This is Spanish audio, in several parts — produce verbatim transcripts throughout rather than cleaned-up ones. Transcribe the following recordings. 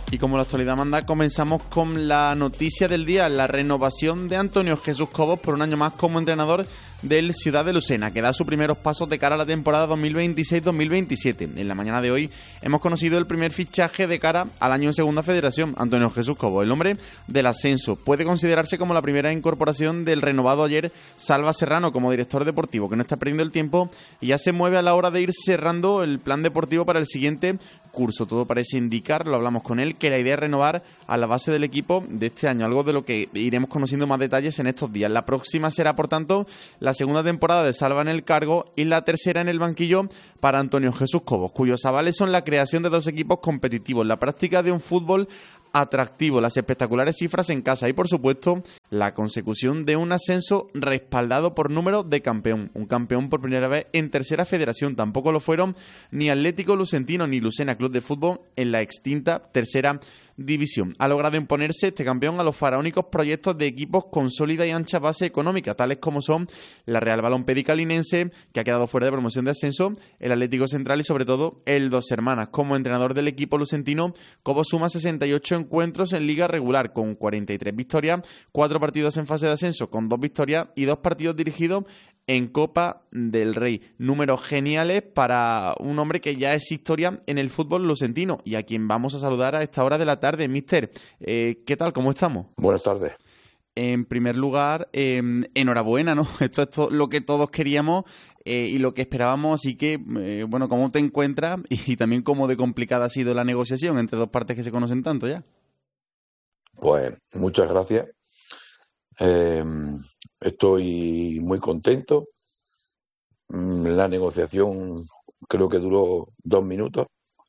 Y como la actualidad manda, comenzamos con la noticia del día, la renovación de Antonio Jesús Cobos por un año más como entrenador del Ciudad de Lucena, que da sus primeros pasos de cara a la temporada dos mil veintiséis dos mil veintisiete. En la mañana de hoy hemos conocido el primer fichaje de cara al año en Segunda Federación, Antonio Jesús Cobos, el hombre del ascenso. Puede considerarse como la primera incorporación del renovado ayer Salva Serrano como director deportivo, que no está perdiendo el tiempo y ya se mueve a la hora de ir cerrando el plan deportivo para el siguiente curso. Todo parece indicar, lo hablamos con él, que la idea es renovar a la base del equipo de este año, algo de lo que iremos conociendo más detalles en estos días. La próxima será, por tanto, la segunda temporada de Salva en el cargo y la tercera en el banquillo para Antonio Jesús Cobos, cuyos avales son la creación de dos equipos competitivos, la práctica de un fútbol atractivo, las espectaculares cifras en casa y, por supuesto, la consecución de un ascenso respaldado por número de campeón. Un campeón por primera vez en tercera federación. Tampoco lo fueron ni Atlético Lucentino ni Lucena Club de Fútbol en la extinta tercera división. Ha logrado imponerse este campeón a los faraónicos proyectos de equipos con sólida y ancha base económica, tales como son la Real Balompédica Linense, que ha quedado fuera de promoción de ascenso, el Atlético Central y sobre todo el Dos Hermanas. Como entrenador del equipo lucentino, Cobos suma sesenta y ocho encuentros en liga regular con cuarenta y tres victorias, cuatro partidos en fase de ascenso con dos victorias y dos partidos dirigidos en Copa del Rey. Números geniales para un hombre que ya es historia en el fútbol lucentino y a quien vamos a saludar a esta hora de la tarde. Mister, eh, ¿qué tal? ¿Cómo estamos? Buenas tardes. En primer lugar, eh, enhorabuena, ¿no? Esto es to- lo que todos queríamos eh, y lo que esperábamos. Así que, eh, bueno, ¿cómo te encuentras? Y, y también cómo de complicada ha sido la negociación entre dos partes que se conocen tanto ya. Pues muchas gracias. Eh, estoy muy contento. La negociación creo que duró dos minutos.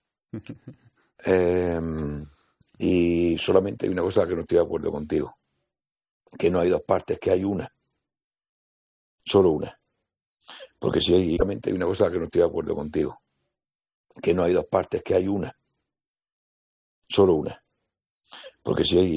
Eh, y solamente hay una cosa que no estoy de acuerdo contigo. Que no hay dos partes, que hay una. Solo una. Porque si hay, solamente hay una cosa que no estoy de acuerdo contigo. Que no hay dos partes, que hay una. Solo una. Porque si hay